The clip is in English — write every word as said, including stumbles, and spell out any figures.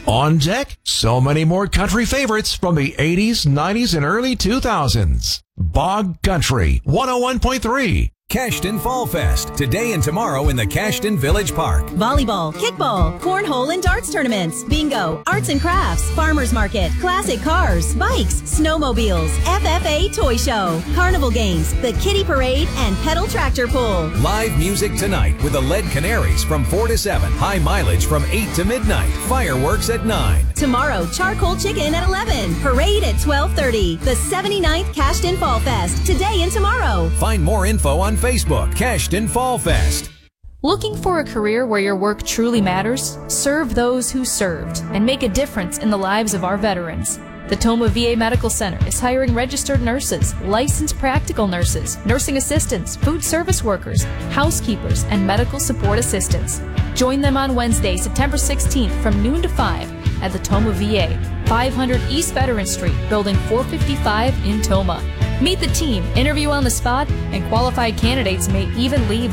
On deck, so many more country favorites from the eighties, nineties, and early two thousands. Bog Country, one oh one point three. Cashton Fall Fest, today and tomorrow in the Cashton Village Park. Volleyball, kickball, cornhole and darts tournaments, bingo, arts and crafts, farmers market, classic cars, bikes, snowmobiles, F F A toy show, carnival games, the kiddie parade, and pedal tractor pull. Live music tonight with the Lead Canaries from four to seven. High mileage from eight to midnight. Fireworks at nine. Tomorrow, charcoal chicken at eleven. Parade at twelve thirty. The seventy-ninth Cashton Fall Fest, today and tomorrow. Find more info on Facebook, Cashton Fall Fest. Looking for a career where your work truly matters? Serve those who served and make a difference in the lives of our veterans. The Tomah V A Medical Center is hiring registered nurses, licensed practical nurses, nursing assistants, food service workers, housekeepers, and medical support assistants. Join them on Wednesday, September sixteenth from noon to five at the Tomah V A, five hundred East Veteran Street, Building four fifty-five in Tomah. Meet the team, interview on the spot, and qualified candidates may even leave